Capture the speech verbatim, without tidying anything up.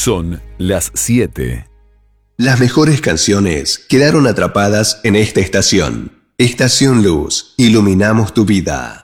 Son las siete. Las mejores canciones quedaron atrapadas en esta estación. Estación Luz, iluminamos tu vida.